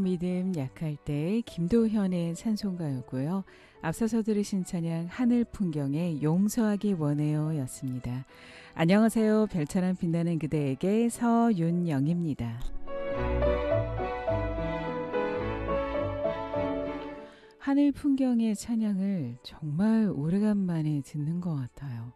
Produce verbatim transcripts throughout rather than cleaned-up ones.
믿음 약할 때 김도현의 찬송가였고요. 앞서서 들으신 찬양 하늘 풍경에 용서하기 원해요 였습니다. 안녕하세요. 별처럼 빛나는 그대에게 서윤영입니다. 하늘 풍경의 찬양을 정말 오래간만에 듣는 것 같아요.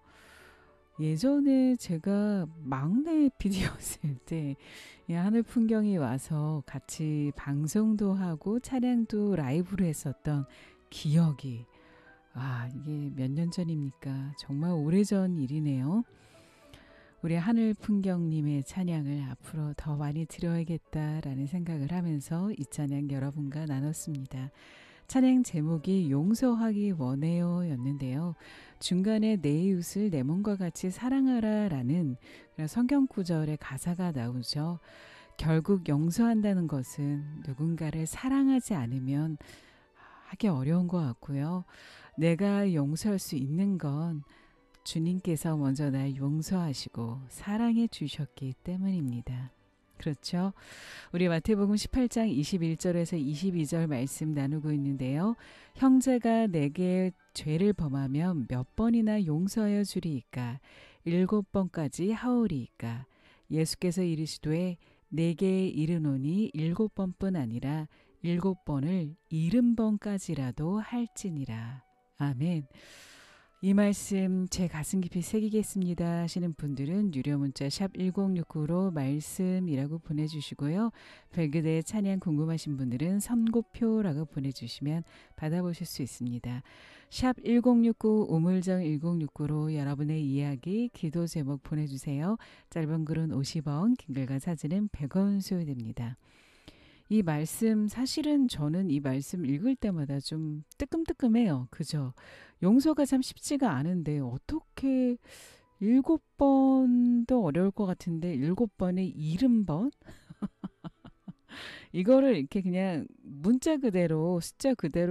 예전에 제가 막내 피디였을 때 하늘 풍경이 와서 같이 방송도 하고 찬양도 라이브로 했었던 기억이, 아, 이게 몇 년 전입니까? 정말 오래전 일이네요. 우리 하늘 풍경님의 찬양을 앞으로 더 많이 들어야겠다라는 생각을 하면서 이 찬양 여러분과 나눴습니다. 찬양 제목이 용서하기 원해요 였는데요. 중간에 내 이웃을 내 몸과 같이 사랑하라 라는 성경 구절의 가사가 나오죠. 결국 용서한다는 것은 누군가를 사랑하지 않으면 하기 어려운 것 같고요. 내가 용서할 수 있는 건 주님께서 먼저 날 용서하시고 사랑해 주셨기 때문입니다. 그렇죠. 우리 마태복음 십팔 장 이십일 절에서 이십이 절 말씀 나누고 있는데요. 형제가 내게 죄를 범하면 몇 번이나 용서하여 주리이까? 일곱 번까지 하오리이까? 예수께서 이르시되 내게 이르노니 일곱 번뿐 아니라 일곱 번을 일흔 번까지라도 할지니라. 아멘. 이 말씀 제 가슴 깊이 새기겠습니다 하시는 분들은 유료 문자 샵 일공육구로 말씀이라고 보내주시고요. 별그대의 찬양 궁금하신 분들은 선고표라고 보내주시면 받아보실 수 있습니다. 샵 일공육구 우물정 일공육구로 여러분의 이야기, 기도 제목 보내주세요. 짧은 글은 오십 원, 긴 글과 사진은 백 원 소요됩니다. 이 말씀, 사실은 저는 이 말씀 읽을 때마다 좀 뜨끔뜨끔해요. 그죠? 용서가 참 쉽지가 않은데 어떻게 일곱 번도 어려울 것 같은데 일곱 번에 일흔 번? 이거를 이렇게 그냥 문자 그대로, 숫자 그대로